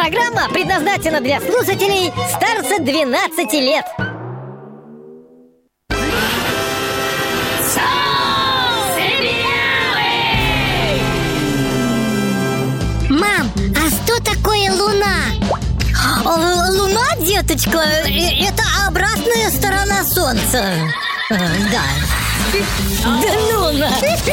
Программа предназначена для слушателей старше 12 лет. Мам, а что такое Луна? Луна, деточка, это обратная сторона Солнца. Да. Да ну на!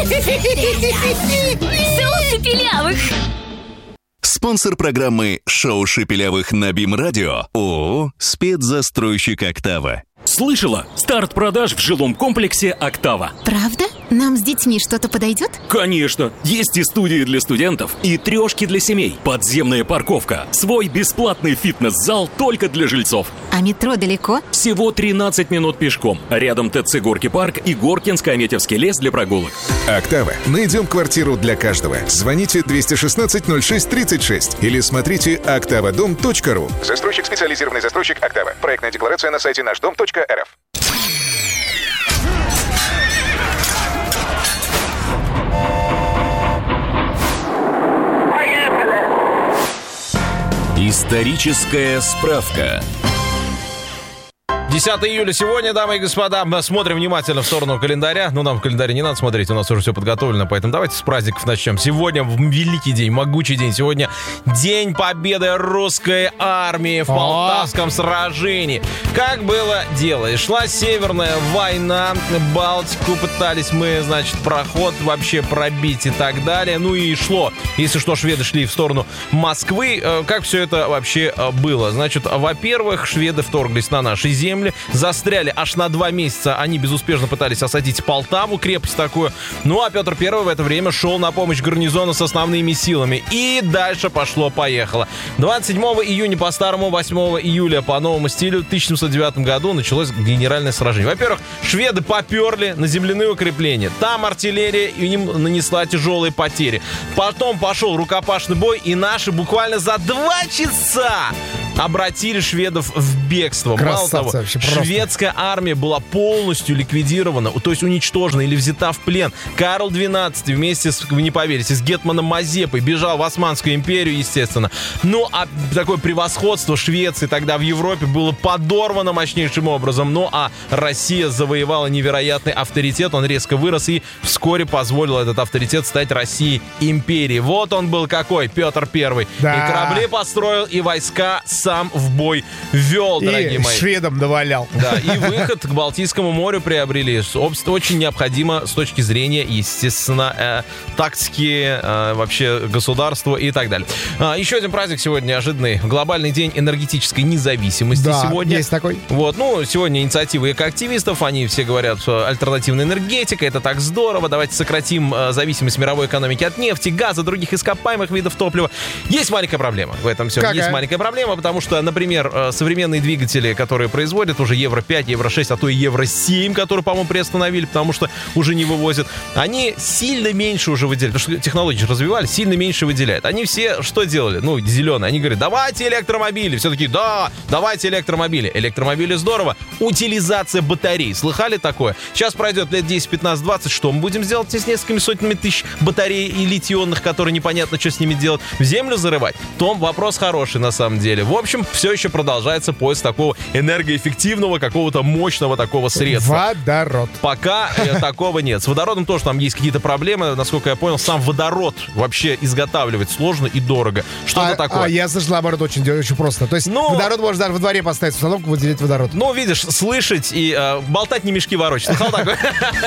Шоу Шепелявых. Спонсор программы «Шоу Шепелявых» на БИМ-радио ООО «Спецзастройщик Октава». Слышала? Старт продаж в жилом комплексе «Октава». Правда? Нам с детьми что-то подойдет? Конечно! Есть и студии для студентов, и трешки для семей, подземная парковка, свой бесплатный фитнес-зал только для жильцов. А метро далеко? Всего 13 минут пешком. Рядом ТЦ «Горки парк» и Горкинско-Аметьевский лес для прогулок. «Октава». Найдем квартиру для каждого. Звоните 216-06-36 или смотрите oktavadom.ru. Застройщик, специализированный застройщик «Октава». Проектная декларация на сайте нашдом.рф. Историческая справка. 10 июля сегодня, дамы и господа. Мы смотрим внимательно в сторону календаря. Ну, нам в календаре не надо смотреть, у нас уже все подготовлено. Поэтому давайте с праздников начнем. Сегодня великий день, могучий день. Сегодня День победы русской армии в Полтавском сражении. Как было дело? Шла Северная война, Балтику пытались мы, значит, проход вообще пробить и так далее. Ну и шло. Если что, шведы шли в сторону Москвы. Как все это вообще было? Значит, во-первых, шведы вторглись на наши земли, застряли аж на 2 месяца. Они безуспешно пытались осадить Полтаву, крепость такую. Ну, а Петр I в это время шел на помощь гарнизону с основными силами. И дальше пошло-поехало. 27 июня по старому, 8 июля по новому стилю, в 1709 году началось генеральное сражение. Во-первых, шведы поперли на земляные укрепления. Там артиллерия им нанесла тяжелые потери. Потом пошел рукопашный бой, и наши буквально за 2 часа обратили шведов в бегство. Мало того, шведская армия была полностью ликвидирована, то есть уничтожена или взята в плен. Карл XII вместе с, вы не поверите, с гетманом Мазепой бежал в Османскую империю, естественно. Ну, а такое превосходство Швеции тогда в Европе было подорвано мощнейшим образом. Ну, а Россия завоевала невероятный авторитет, он резко вырос и вскоре позволил этот авторитет стать Россией империей. Вот он был какой, Петр I. Да. И корабли построил, и войска сам в бой вел, дорогие мои. И шведам навалял. Да, и выход к Балтийскому морю приобрели. Очень необходимо с точки зрения, естественно, тактики, вообще государства и так далее. Еще один праздник сегодня неожиданный. Глобальный день энергетической независимости. Да, сегодня есть такой. Вот, ну, сегодня инициатива экоактивистов. Они все говорят, что альтернативная энергетика, это так здорово. Давайте сократим зависимость мировой экономики от нефти, газа, других ископаемых видов топлива. Есть маленькая проблема в этом всем. Какая? Есть маленькая проблема, потому что, например, современные двигатели, которые производят уже Евро-5, Евро-6, а то и Евро-7, которые, по-моему, приостановили, потому что уже не вывозят, они сильно меньше уже выделяют, потому что технологии же развивали, сильно меньше выделяют. Они все что делали? Ну, зеленые. Они говорят, давайте электромобили. Все такие, да, давайте электромобили. Электромобили здорово. Утилизация батарей. Слыхали такое? Сейчас пройдет лет 10, 15, 20. Что мы будем делать с несколькими сотнями тысяч батарей и литионных, которые непонятно, что с ними делать? В землю зарывать? Том вопрос хороший на самом деле. В общем, все еще продолжается поиск такого энергоэффективного, какого-то мощного такого средства. Водород. Пока такого нет. С водородом тоже там есть какие-то проблемы. Насколько я понял, сам водород вообще изготавливать сложно и дорого. Что-то такое. Я слышал, наоборот, очень просто. То есть водород можно даже во дворе поставить установку, выделить водород. Ну, видишь, слышать и болтать не мешки ворочать. Слыхал такое?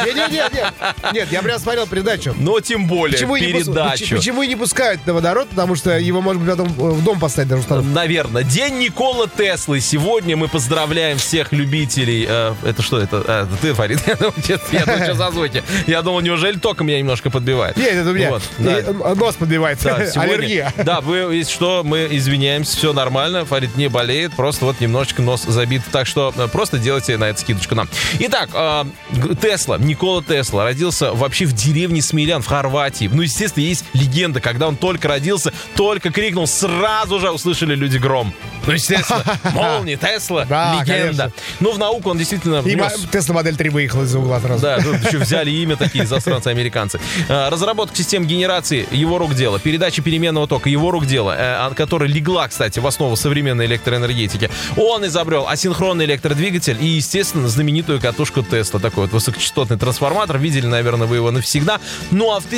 Нет, я прям смотрел передачу. Ну, тем более, передачу. Почему и не пускают на водород? Потому что его, может быть, потом в дом поставить даже установку. Наверное. День Никола Теслы. Сегодня мы поздравляем всех любителей. Это что? Это ты, Фарид? Я думал, сейчас озвучу. Я думал, неужели током меня немножко подбивает? Нет, это у меня нос подбивается. Аллергия. Да, если что, мы извиняемся, все нормально. Фарид не болеет, просто вот немножечко нос забит. Так что просто делайте на это скидочку нам. Итак, Тесла, Никола Тесла родился вообще в деревне Смелян, в Хорватии. Ну, естественно, есть легенда, когда он только родился, только крикнул, сразу же услышали люди гром. Ну, естественно, молнии, Тесла, Да, легенда. конечно. Ну, в науку он действительно И внес... Тесла модель 3 выехала из-за угла сразу. Да, тут еще взяли имя такие засранцы-американцы. Разработка систем генерации — его рук дело. Передача переменного тока — его рук дело, которая легла, кстати, в основу современной электроэнергетики. Он изобрел асинхронный электродвигатель и, естественно, знаменитую катушку Тесла. Такой вот высокочастотный трансформатор. Видели, наверное, вы его навсегда. Ну, а в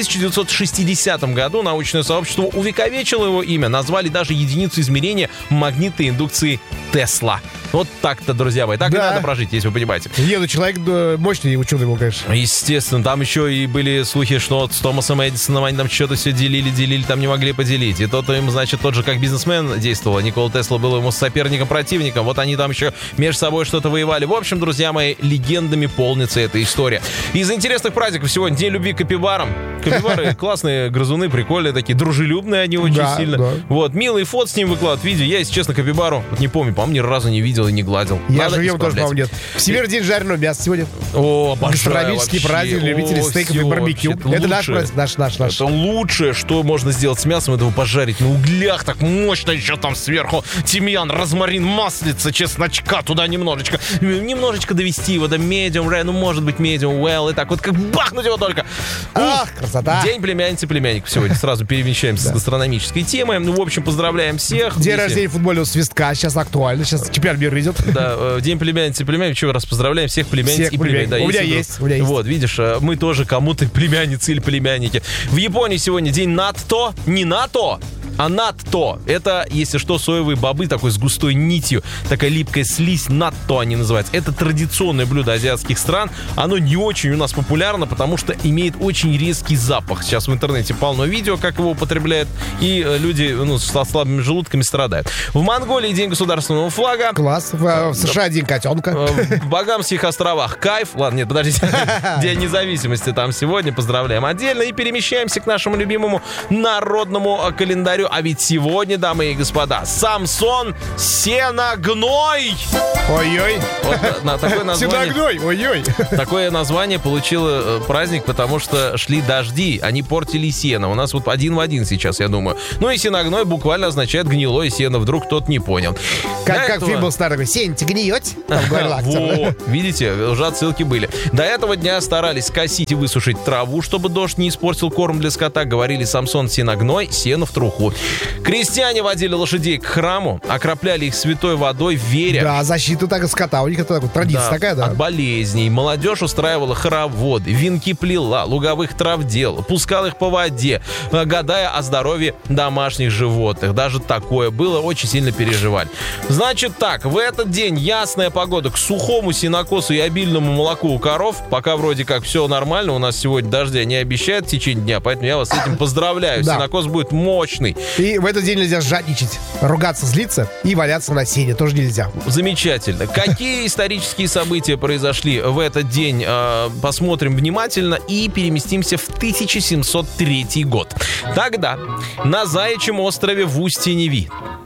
1960 году научное сообщество увековечило его имя. Назвали даже единицу измерения магнитной индукции Тесла. Вот так-то, друзья мои. Так и надо прожить, если вы понимаете. Еду, человек мощный ученый был, конечно. Естественно, там еще и были слухи, что с Томасом Эдисоном они там что-то все делили, там не могли поделить. И тот им, значит, тот же как бизнесмен действовал. Никола Тесла был ему соперником-противником. Вот они там еще между собой что-то воевали. В общем, друзья мои, легендами полнится эта история. Из интересных праздников сегодня День любви к капибарам. Капибары классные грызуны, прикольные такие, дружелюбные они очень сильно. Да. Вот, милый фото с ним выкладывают, видео. Я, если честно, капибару, вот не помню, по-моему, ни разу не видел и не гладил. Я живем тоже, по-моему, нет. Всемирный день жареного мяса сегодня. О, гастрономический праздник любителей стейков и барбекю. Это наш праздник, наш. Это лучшее, что можно сделать с мясом, это его пожарить на углях, так мощно, еще там сверху тимьян, розмарин, маслица, чесночка, туда немножечко довести его до medium rare, ну, может быть, medium well, и так вот как бахнуть его только. Ах, красота. День племянницы племянников сегодня. Сразу перемещаемся с гастрономической темы. Ну, в общем, поздравляем всех. День рождения футбольного свистка сейчас актуально. Сейчас чемпионат мира идет. Да, день племянницы племянников. Еще раз поздравляем всех племянниц и племянников. Да, у меня есть. Вот, видишь, мы тоже кому-то племянницы или племянники. В Японии сегодня день натто. Не НАТО, а натто. Это, если что, соевые бобы такой с густой нитью. Такая липкая слизь, натто они называются. Это традиционное блюдо азиатских стран. Оно не очень у нас популярно, потому что имеет очень резкий запах. Сейчас в интернете полно видео, как его употребляют. И люди со слабыми желудками страдают. В Монголии день государственного флага. Класс. В США день котенка. В Багамских островах кайф. Ладно, нет, подождите. День независимости там сегодня. Поздравляем отдельно. И перемещаемся к нашему любимому народному календарю. А ведь сегодня, дамы и господа, Самсон Сеногной. Ой-ой. Вот, такое название, Сеногной, ой-ой. Такое название получил праздник, потому что шли дожди, они портили сено. У нас вот один в один сейчас, я думаю. Ну и Сеногной буквально означает гнилое сено. Вдруг кто-то не понял. Как фильм был старый, сень-то гниете? Видите, уже отсылки были. До этого дня старались скосить и высушить траву, чтобы дождь не испортил корм для скота. Говорили: Самсон Сеногной, сено в труху. Крестьяне водили лошадей к храму, окропляли их святой водой, веря... Да, защита так скота, у них это традиция такая, да. От болезней. Молодежь устраивала хороводы, венки плела, луговых трав делала, пускала их по воде, гадая о здоровье домашних животных. Даже такое было, очень сильно переживали. Значит так, в этот день ясная погода к сухому сенокосу и обильному молоку у коров. Пока вроде как все нормально, у нас сегодня дождя не обещают в течение дня, поэтому я вас с этим поздравляю. Сенокос будет мощный. И в этот день нельзя жадничать, ругаться, злиться и валяться на сене. Тоже нельзя. Замечательно. Какие исторические события произошли в этот день? Посмотрим внимательно и переместимся в 1703 год. Тогда на Заячьем острове в устье Неви.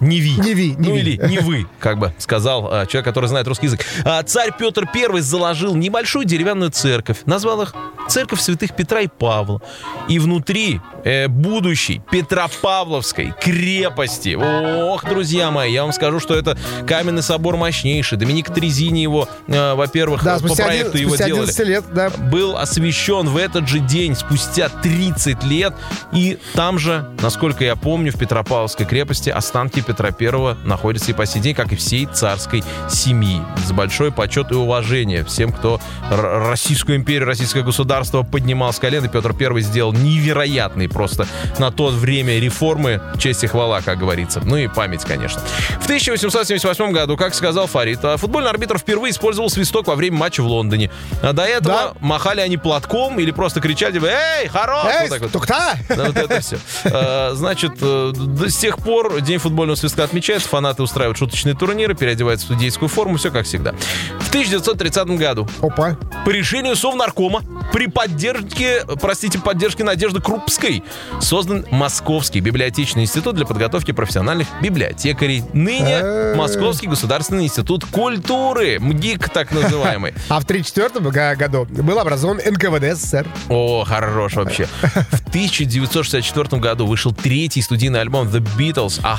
Ну или Невы, как бы сказал человек, который знает русский язык. Царь Петр I заложил небольшую деревянную церковь. Назвал их Церковь святых Петра и Павла. И внутри будущей Петропавловской крепости. Ох, друзья мои, я вам скажу, что это каменный собор мощнейший. Доминик Трезини его, во-первых, по проекту его делали. 11 лет, да. Был освящен в этот же день, спустя 30 лет. И там же, насколько я помню, в Петропавловской крепости останки Петра I находятся и по сей день, как и всей царской семьи. С большой почет и уважение всем, кто Российскую империю, российское государство поднимал с колен. И Петр I сделал невероятные просто на то время реформы. Честь и хвала, как говорится. Ну и память, конечно. В 1878 году, как сказал Фарид, футбольный арбитр впервые использовал свисток во время матча в Лондоне. А до этого махали они платком или просто кричали: «Эй, хорош!» Эй, вот так вот. Вот это все. Значит, с тех пор День футбольного свистка отмечается. Фанаты устраивают шуточные турниры, переодеваются в судейскую форму. Все как всегда. В 1930 году по решению Совнаркома при поддержке Надежды Крупской создан Московский библиотечный институт для подготовки профессиональных библиотекарей. Ныне Московский государственный институт культуры. МГИК, так называемый. А в 1934 году был образован НКВД СССР. О, хорош вообще. В 1964 году вышел третий студийный альбом The Beatles A Hard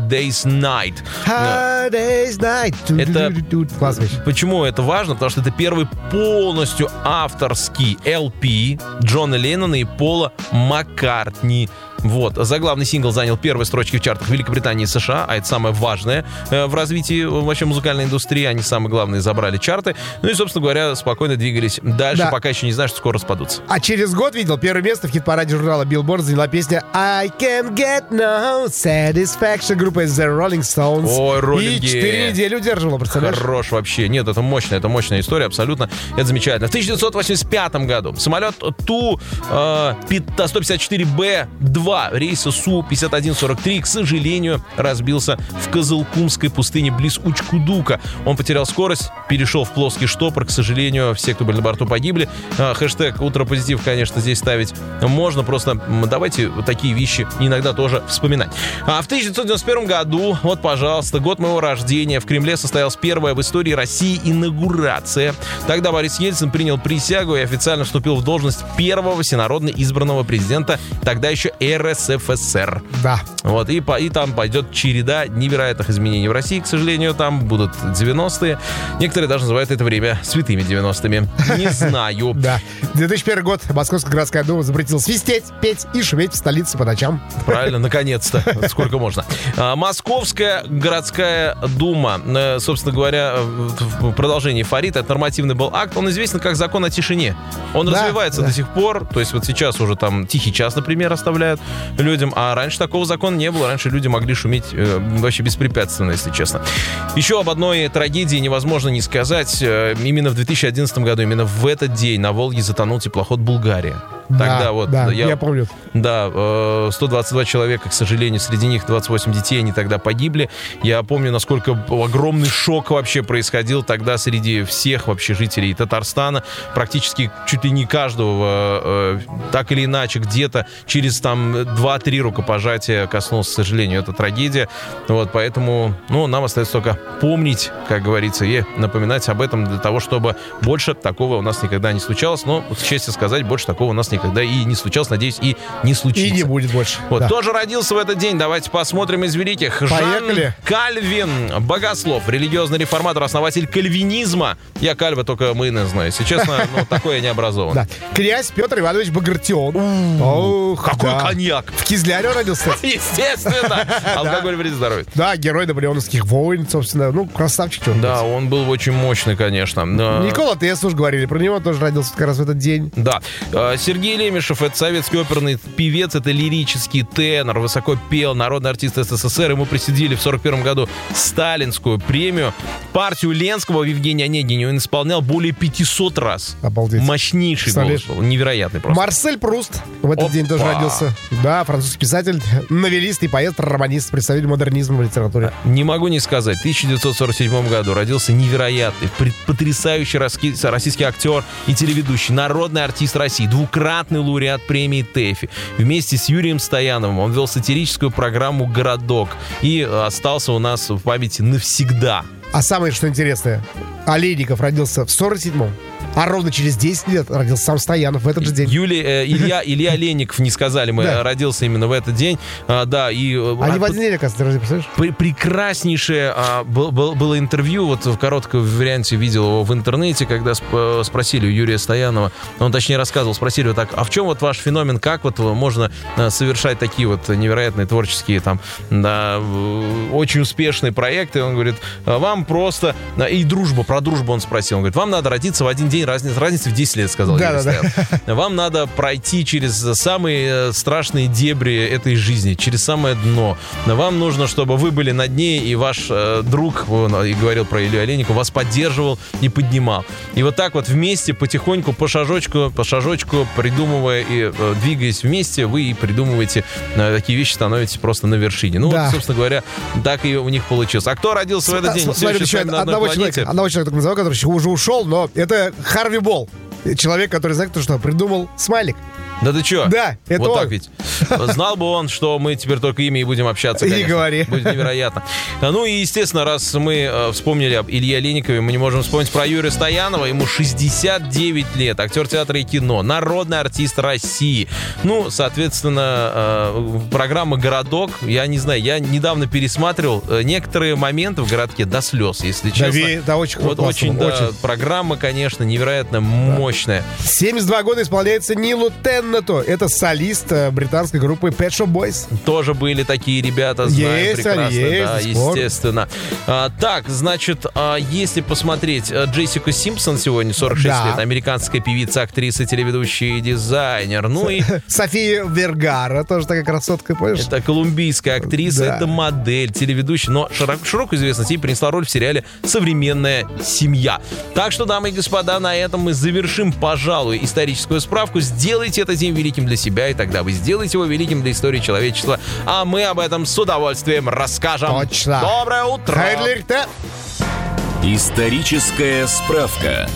Day's Night. Hard Day's Night. Это... Классная вещь. Почему это важно? Потому что это первый полностью авторский LP Джона Леннона и Пола Маккартни. Вот. Заглавный сингл занял первые строчки в чартах Великобритании и США, а это самое важное в развитии вообще музыкальной индустрии. Они самые главные забрали чарты. Ну и, собственно говоря, спокойно двигались дальше, пока еще не знаю, что скоро распадутся. А через год, видел, первое место в хит-параде журнала Billboard заняла песня I Can Get No Satisfaction группы The Rolling Stones. Ой, роллинги. И 4 недели удерживала, представляешь? Хорош вообще. Нет, это мощная история, абсолютно. Это замечательно. В 1985 году самолет Ту-154Б-2 рейса Су-5143, к сожалению, разбился в Кызылкумской пустыне близ Учкудука. Он потерял скорость, перешел в плоский штопор. К сожалению, все, кто были на борту, погибли. Хэштег «Утропозитив», конечно, здесь ставить можно. Просто давайте такие вещи иногда тоже вспоминать. А в 1991 году, вот, пожалуйста, год моего рождения, в Кремле состоялась первая в истории России инаугурация. Тогда Борис Ельцин принял присягу и официально вступил в должность первого всенародно избранного президента, тогда еще РСФСР. Да. Вот, и там пойдет череда невероятных изменений в России, к сожалению, там будут 90-е. Некоторые даже называют это время святыми 90-ми. Не знаю. Да. 2001 год. Московская городская дума запретила свистеть, петь и шуметь в столице по ночам. Правильно, наконец-то. Сколько можно. Московская городская дума, собственно говоря, в продолжении фарита, это нормативный был акт, он известен как закон о тишине. Он развивается до сих пор, то есть вот сейчас уже там тихий час, например, оставляют людям, а раньше такого закона не было, раньше люди могли шуметь вообще беспрепятственно, если честно. Еще об одной трагедии невозможно не сказать. Именно в 2011 году, именно в этот день на Волге затонул теплоход «Булгария». Тогда я помню. Да, 122 человека, к сожалению, среди них 28 детей, они тогда погибли. Я помню, насколько огромный шок вообще происходил тогда среди всех вообще жителей Татарстана. Практически чуть ли не каждого так или иначе где-то через там 2-3 рукопожатия коснулась, к сожалению, эта трагедия. Вот, поэтому, нам остается только помнить, как говорится, и напоминать об этом для того, чтобы больше такого у нас никогда не случалось. Но, к чести сказать, больше такого у нас никогда и не случалось, надеюсь, и не случится. И не будет больше. Вот, тоже родился в этот день. Давайте посмотрим из великих. Поехали. Жан Кальвин, богослов, религиозный реформатор, основатель кальвинизма. Я Кальва только мыны знаю. Если честно, такое я не образован. Да. Князь Петр Иванович Багратион. Какой коньяк. В Кизляре родился. Естественно. Алкоголь вредит здоровью. Да, герой наполеоновских войн, собственно. Красавчик. Да, он был очень мощный, конечно. Никола Тесла уж говорили. Про него тоже родился как раз в этот день. Да. Сергей Лемешев — это советский оперный певец, это лирический тенор, высоко пел, народный артист СССР. Ему присудили в 1941 году Сталинскую премию. Партию Ленского в Евгении Онегине он исполнял более 500 раз. Обалдеть. Мощнейший голос был, невероятный просто. Марсель Пруст в этот день тоже родился. Да, французский писатель, новеллист и поэт, романист, представитель модернизма в литературе. Не могу не сказать. В 1947 году родился невероятный, потрясающий российский актер и телеведущий, народный артист России, двукратный лауреат премии ТЭФИ. Вместе с Юрием Стояновым он вел сатирическую программу «Городок» и остался у нас в памяти навсегда. А самое, что интересное, Олейников родился в 47-м. А ровно через 10 лет родился сам Стоянов в этот же день. Илья Олейников, не сказали мы, родился именно в этот день. Да, и... Они в один день, оказывается, представляешь? Прекраснейшее было интервью, вот в коротком варианте видел его в интернете, когда спросили у Юрия Стоянова, он точнее рассказывал, спросили вот так, а в чем вот ваш феномен, как вот можно совершать такие вот невероятные творческие там, да, очень успешные проекты? Он говорит, вам просто... И про дружбу он спросил, он говорит, вам надо родиться в один день, разница в 10 лет, сказал Юрий Стоянов. Вам надо пройти через самые страшные дебри этой жизни, через самое дно. Вам нужно, чтобы вы были на дне, и ваш друг, и говорил про Илью Олейникова, вас поддерживал и поднимал. И вот так вот вместе, потихоньку, по шажочку, придумывая и двигаясь вместе, вы и придумываете такие вещи, становитесь просто на вершине. Ну, вот, собственно говоря, так и у них получилось. А кто родился в этот день? Смотри, одного человека так называл, который уже ушел, но это Харви Болл. Человек, который, знаете, что придумал смайлик. Да ты чё? Да, это вот он. так ведь. Знал бы он, что мы теперь только ими и будем общаться, конечно. Не говори. Будет невероятно. Ну и, естественно, раз мы вспомнили об Илье Олейникове, мы не можем вспомнить про Юрия Стоянова. Ему 69 лет. Актер театра и кино. Народный артист России. Ну, соответственно, программа «Городок». Я не знаю, я недавно пересматривал некоторые моменты в «Городке» до слез, если честно. Да, очень вот классно, очень, да, программа, конечно, невероятно мощная. 72 года исполняется Нилу Теннету. Это солист британской группы Pet Shop Boys. Тоже были такие ребята, знаем есть прекрасно. они, есть, да, скоро. естественно. Так, значит, если посмотреть Джессику Симпсон сегодня, 46 Да. лет, американская певица, актриса, телеведущая и дизайнер. Ну и София Вергара, тоже такая красотка, помнишь? это колумбийская актриса, Да. это модель, телеведущая, но широкую известность ей принесла роль в сериале «Современная семья». Так что, дамы и господа, на этом мы завершим, пожалуй, историческую справку. Сделайте этот день великим для себя, и тогда вы сделаете его великим для истории человечества. А мы об этом с удовольствием расскажем. Точно. Доброе утро! Хайдлер-те. Историческая справка.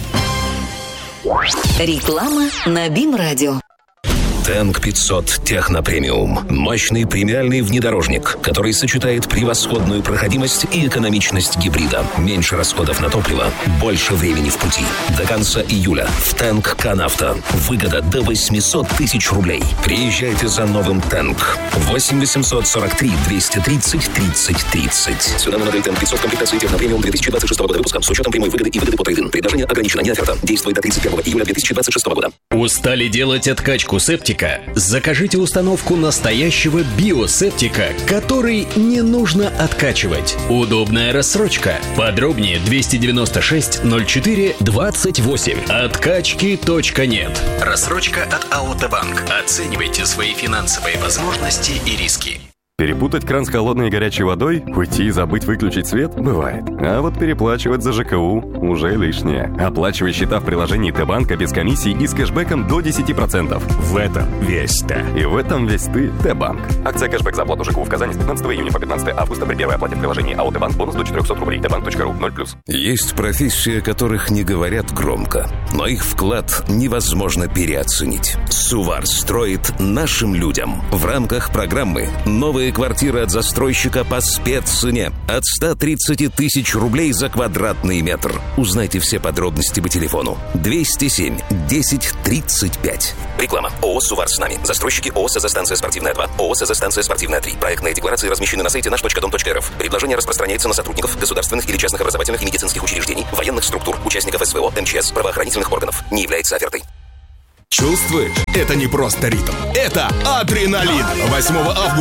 Реклама на БИМ-радио. Тэнк 500 Техно Премиум. Мощный премиальный внедорожник, который сочетает превосходную проходимость и экономичность гибрида. Меньше расходов на топливо, больше времени в пути. До конца июля в Тэнк Канавто. Выгода до 800 тысяч рублей. Приезжайте за новым Тэнк. 8 843 230 30 30. Цена на модель Тэнк 500 комплектации Техно Премиум 2026 года выпуска с учетом прямой выгоды и выгоды по трейд-ин. Предложение ограничено, не оферта. Действует до 31 июля 2026 года. Устали делать откачку септика? Закажите установку настоящего биосептика, который не нужно откачивать. Удобная рассрочка. Подробнее 296 04 28. Откачки.нет. Рассрочка от Аутобанк. Оценивайте свои финансовые возможности и риски. Перепутать кран с холодной и горячей водой, уйти и забыть выключить свет – бывает. А вот переплачивать за ЖКУ уже лишнее. Оплачивай счета в приложении Т-банка без комиссий и с кэшбэком до 10%. В этом весь ты. И в этом весь ты. Т-банк. Акция кэшбэк за оплату ЖКУ в Казани с 15 июня по 15 августа при первой оплате в приложении АО Т-банк бонус до 400 рублей. Тбанк.ру 0+. Есть профессии, о которых не говорят громко, но их вклад невозможно переоценить. Сувар строит нашим людям. В рамках программы «Новые квартиры от застройщика по спеццене» от 130 тысяч рублей за квадратный метр. Узнайте все подробности по телефону 207 10 35. Реклама. ООО «Сувар с нами». Застройщики ООО «СЗ-станция спортивная 2», ООО «СЗ-станция спортивная 3». Проектные декларации размещены на сайте наш.дом.рф. Предложение распространяется на сотрудников государственных или частных образовательных и медицинских учреждений, военных структур, участников СВО, МЧС, правоохранительных органов. Не является офертой. Чувствуешь? Это не просто ритм. Это адреналин. 8 августа